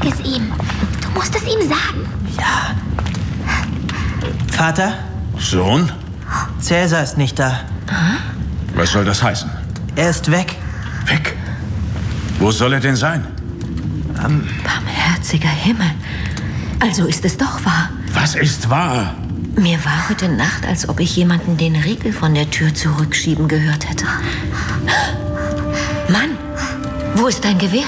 es ihm. Du musst es ihm sagen. Ja. Vater? Sohn? Cäsar ist nicht da. Was soll das heißen? Er ist weg. Weg? Wo soll er denn sein? Barmherziger Himmel. Also ist es doch wahr. Was ist wahr? Mir war heute Nacht, als ob ich jemanden den Riegel von der Tür zurückschieben gehört hätte. Mann, wo ist dein Gewehr?